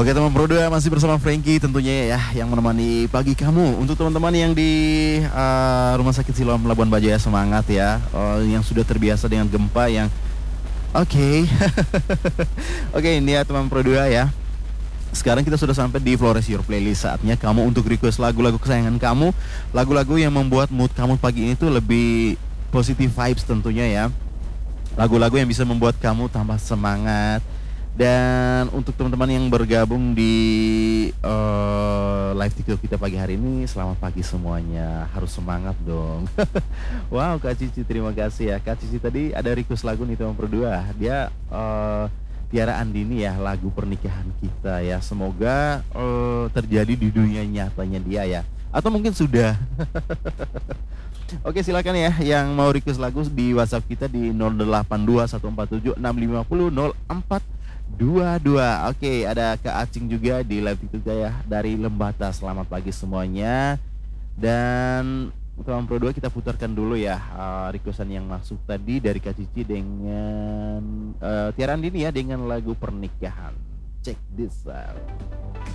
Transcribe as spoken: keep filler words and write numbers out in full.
Oke teman Pro dua masih bersama Frankie tentunya ya yang menemani pagi kamu. Untuk teman-teman yang di uh, Rumah Sakit Siloam Labuan Bajo ya, semangat ya. Uh, yang sudah terbiasa dengan gempa yang oke. Okay. Oke, okay, ini ya teman Pro dua ya. Sekarang kita sudah sampai di Flores Your Playlist. Saatnya kamu untuk request lagu-lagu kesayangan kamu, lagu-lagu yang membuat mood kamu pagi ini tuh lebih positive vibes tentunya ya. Lagu-lagu yang bisa membuat kamu tambah semangat. Dan untuk teman-teman yang bergabung di uh, live TikTok kita pagi hari ini, selamat pagi semuanya. Harus semangat dong. Wow, Kak Cici, terima kasih ya. Kak Cici tadi ada request lagu nih teman berdua. Dia uh, Tiara Andini ya, lagu pernikahan kita ya. Semoga uh, terjadi di dunia nyatanya dia ya. Atau mungkin sudah. Oke, silakan ya yang mau request lagu di WhatsApp kita di nol delapan dua satu empat tujuh enam lima nol nol empat dua dua. Oke, ada Kak Acing juga di live TikTok ya dari Lembata. Selamat pagi semuanya. Dan teman Pro dua kita putarkan dulu ya uh, requestan yang masuk tadi dari Kak Cici dengan uh, Tiara Andini ya dengan lagu pernikahan. Check this out.